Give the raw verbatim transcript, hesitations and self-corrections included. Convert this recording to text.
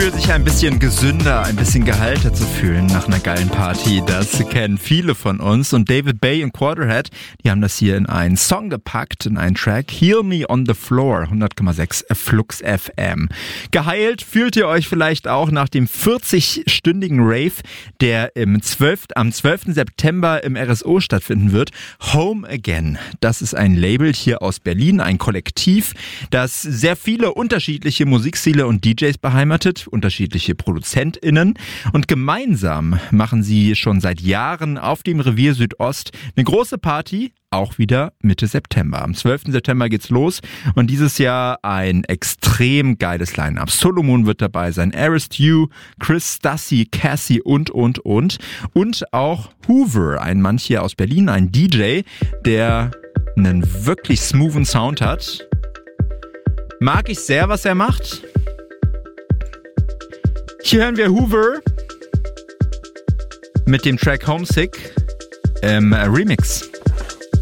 Gefühl, sich ein bisschen gesünder, ein bisschen geheilter zu fühlen nach einer geilen Party. Das kennen viele von uns. Und David Bay und Quarterhead, die haben das hier in einen Song gepackt, in einen Track. Heal Me on the Floor, hundert Komma sechs Flux F M. Geheilt fühlt ihr euch vielleicht auch nach dem vierzig-stündigen Rave, der im zwölften am zwölften September im R S O stattfinden wird. Home Again. Das ist ein Label hier aus Berlin, ein Kollektiv, das sehr viele unterschiedliche Musikstile und D Js beheimatet, unterschiedliche ProduzentInnen, und gemeinsam machen sie schon seit Jahren auf dem Revier Südost eine große Party, auch wieder Mitte September. Am zwölften September geht's los und dieses Jahr ein extrem geiles Line-Up. Solomon wird dabei sein, Aristu, Chris Stassi, Cassie und, und, und. Und auch Hoover, ein Mann hier aus Berlin, ein D J, der einen wirklich smoothen Sound hat. Mag ich sehr, was er macht. Hier hören wir Hoover mit dem Track Homesick im Remix.